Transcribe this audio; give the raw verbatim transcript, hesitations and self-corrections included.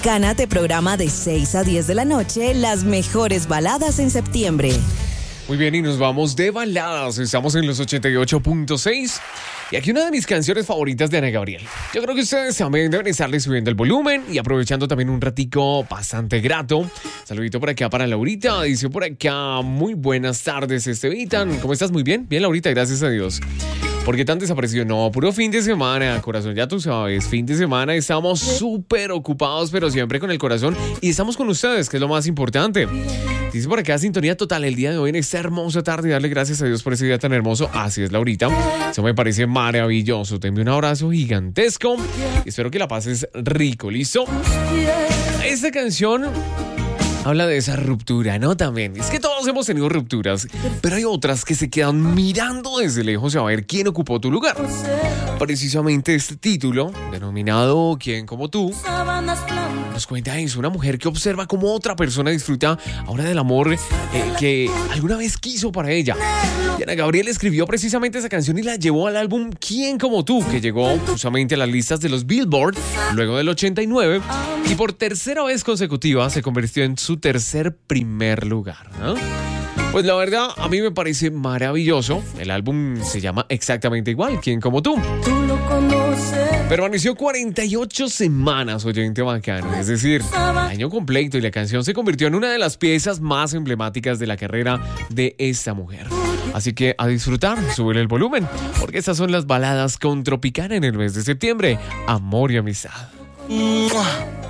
Cana te programa de seis a diez de la noche las mejores baladas en septiembre. Muy bien, y nos vamos de baladas. Estamos en los ochenta y ocho punto seis. Y aquí una de mis canciones favoritas de Ana Gabriel. Yo creo que ustedes también deben estarle subiendo el volumen y aprovechando también un ratico bastante grato. Saludito por acá para Laurita. Dice por acá, muy buenas tardes, Estevitan. ¿Cómo estás? Muy bien. Bien, Laurita, gracias a Dios. ¿Por qué tan desaparecido? No, puro fin de semana, corazón, ya tú sabes, fin de semana estamos súper ocupados, pero siempre con el corazón, y estamos con ustedes, que es lo más importante. Dice por acá, sintonía total el día de hoy en esta hermosa tarde, y darle gracias a Dios por ese día tan hermoso. Así es, Laurita, eso me parece maravilloso. Te envío un abrazo gigantesco y espero que la pases rico, ¿listo? Esta canción habla de esa ruptura, ¿no? También. Es que todos hemos tenido rupturas, pero hay otras que se quedan mirando desde lejos a ver quién ocupó tu lugar. Precisamente este título, denominado ¿Quién como tú?, nos cuenta eso, una mujer que observa cómo otra persona disfruta ahora del amor eh, que alguna vez quiso para ella. Y Ana Gabriel escribió precisamente esa canción y la llevó al álbum ¿Quién como tú?, que llegó justamente a las listas de los Billboard luego del ochenta y nueve, y por tercera vez consecutiva se convirtió en su tercer primer lugar, ¿no? Pues la verdad, a mí me parece maravilloso. El álbum se llama exactamente igual, ¿Quién como tú? Permaneció cuarenta y ocho semanas, oyente bacano, es decir, año completo, y la canción se convirtió en una de las piezas más emblemáticas de la carrera de esta mujer. Así que a disfrutar, súbele el volumen, porque estas son las baladas con Tropicana en el mes de septiembre. Amor y amistad.